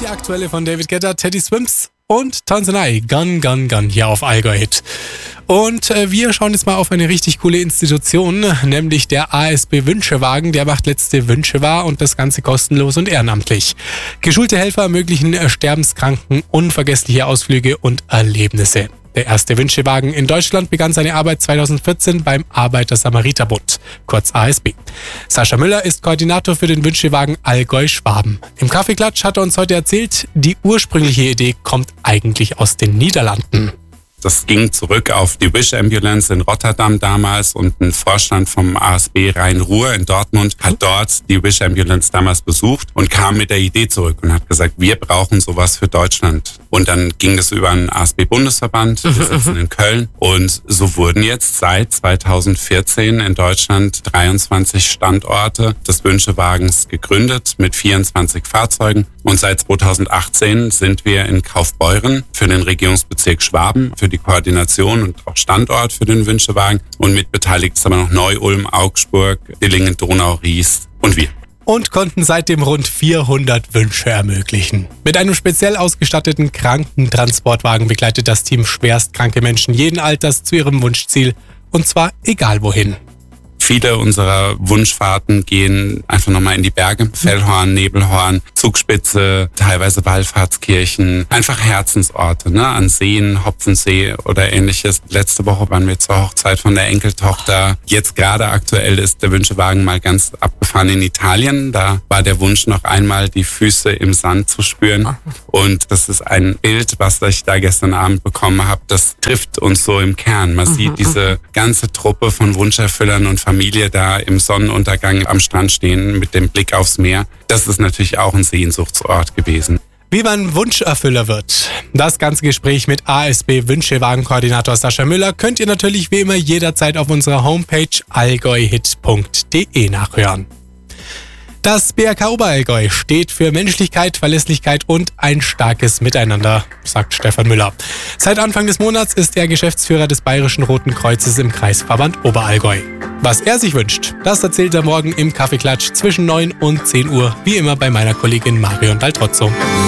aktuelle von David Guetta, Teddy Swims und Tanzanai, Gun, Gun, Gun, hier auf Allgäu Hit. Und wir schauen jetzt mal auf eine richtig coole Institution, nämlich der ASB Wünschewagen. Der macht letzte Wünsche wahr und das Ganze kostenlos und ehrenamtlich. Geschulte Helfer ermöglichen Sterbenskranken unvergessliche Ausflüge und Erlebnisse. Der erste Wünschewagen in Deutschland begann seine Arbeit 2014 beim Arbeiter-Samariter-Bund, kurz ASB. Sascha Müller ist Koordinator für den Wünschewagen Allgäu-Schwaben. Im Kaffeeklatsch hat er uns heute erzählt, die ursprüngliche Idee kommt eigentlich aus den Niederlanden. Das ging zurück auf die Wish Ambulance in Rotterdam damals und ein Vorstand vom ASB Rhein-Ruhr in Dortmund hat dort die Wish Ambulance damals besucht und kam mit der Idee zurück und hat gesagt, wir brauchen sowas für Deutschland. Und dann ging das über einen ASB-Bundesverband, wir sitzen in Köln und so wurden jetzt seit 2014 in Deutschland 23 Standorte des Wünschewagens gegründet mit 24 Fahrzeugen und seit 2018 sind wir in Kaufbeuren für den Regierungsbezirk Schwaben, für die Koordination und auch Standort für den Wünschewagen und mitbeteiligt ist aber noch Neu-Ulm, Augsburg, Dillingen, Donau, Ries und wir. Und konnten seitdem rund 400 Wünsche ermöglichen. Mit einem speziell ausgestatteten Krankentransportwagen begleitet das Team schwerstkranke Menschen jeden Alters zu ihrem Wunschziel und zwar egal wohin. Viele unserer Wunschfahrten gehen einfach nochmal in die Berge. Fellhorn, Nebelhorn, Zugspitze, teilweise Wallfahrtskirchen. Einfach Herzensorte, ne? An Seen, Hopfensee oder ähnliches. Letzte Woche waren wir zur Hochzeit von der Enkeltochter. Jetzt gerade aktuell ist der Wünschewagen mal ganz abgefahren in Italien. Da war der Wunsch noch einmal die Füße im Sand zu spüren. Und das ist ein Bild, was ich da gestern Abend bekommen habe. Das trifft uns so im Kern. Man sieht diese ganze Truppe von Wunscherfüllern und Familie da im Sonnenuntergang am Strand stehen mit dem Blick aufs Meer. Das ist natürlich auch ein Sehnsuchtsort gewesen. Wie man Wunscherfüller wird. Das ganze Gespräch mit ASB Wünschewagen-Koordinator Sascha Müller könnt ihr natürlich wie immer jederzeit auf unserer Homepage allgäuhit.de nachhören. Das BRK Oberallgäu steht für Menschlichkeit, Verlässlichkeit und ein starkes Miteinander, sagt Stefan Müller. Seit Anfang des Monats ist er Geschäftsführer des Bayerischen Roten Kreuzes im Kreisverband Oberallgäu. Was er sich wünscht, das erzählt er morgen im Kaffeeklatsch zwischen 9 und 10 Uhr, wie immer bei meiner Kollegin Marion Daltrozzo.